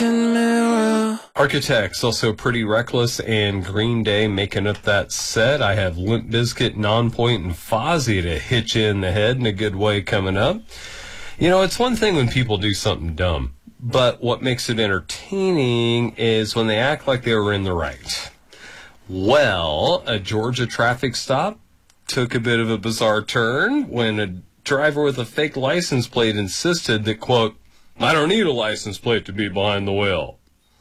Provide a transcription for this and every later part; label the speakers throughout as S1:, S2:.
S1: reflection mirror.
S2: Architects, also Pretty Reckless and Green Day making up that set. I have Limp Bizkit, Nonpoint, and Fozzy to hit you in the head in a good way coming up. You know, it's one thing when people do something dumb, but what makes it entertaining is when they act like they were in the right. Well, a Georgia traffic stop took a bit of a bizarre turn when a driver with a fake license plate insisted that, quote, "I don't need a license plate to be behind the wheel."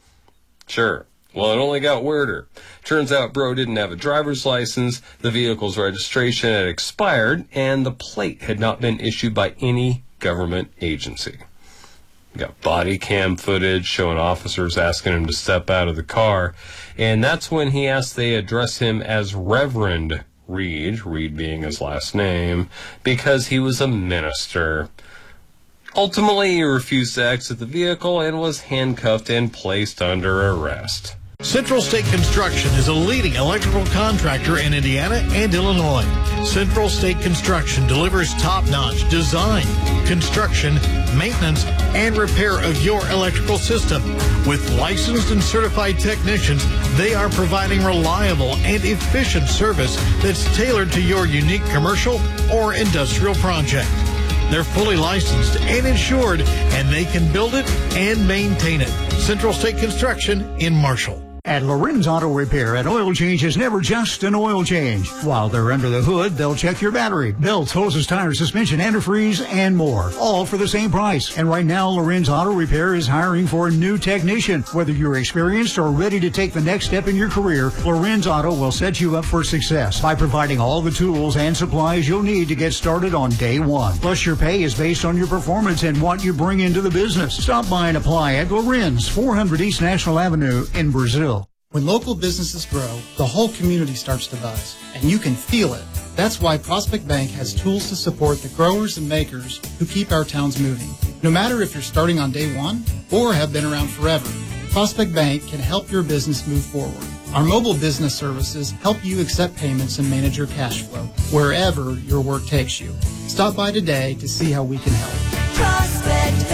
S2: Sure. Well, it only got weirder. Turns out bro didn't have a driver's license, the vehicle's registration had expired, and the plate had not been issued by any government agency. We got body cam footage showing officers asking him to step out of the car, and that's when he asked they address him as Reverend Reed, Reed being his last name, because he was a minister. Ultimately, he refused to exit the vehicle and was handcuffed and placed under arrest.
S3: Central State Construction is a leading electrical contractor in Indiana and Illinois. Central State Construction delivers top-notch design, construction, maintenance, and repair of your electrical system. With licensed and certified technicians, they are providing reliable and efficient service that's tailored to your unique commercial or industrial project. They're fully licensed and insured, and they can build it and maintain it. Central State Construction in Marshall.
S4: At Lorenz Auto Repair, an oil change is never just an oil change. While they're under the hood, they'll check your battery, belts, hoses, tires, suspension, antifreeze, and more. All for the same price. And right now, Lorenz Auto Repair is hiring for a new technician. Whether you're experienced or ready to take the next step in your career, Lorenz Auto will set you up for success by providing all the tools and supplies you'll need to get started on day one. Plus, your pay is based on your performance and what you bring into the business. Stop by and apply at Lorenz, 400 East National Avenue in Brazil.
S5: When local businesses grow, the whole community starts to buzz, and you can feel it. That's why Prospect Bank has tools to support the growers and makers who keep our towns moving. No matter if you're starting on day one or have been around forever, Prospect Bank can help your business move forward. Our mobile business services help you accept payments and manage your cash flow wherever your work takes you. Stop by today to see how we can help.
S6: Prospect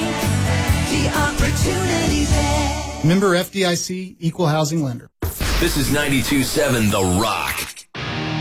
S6: Bank, the opportunity there.
S5: Member FDIC, Equal Housing Lender.
S7: This is 92.7 The Rock.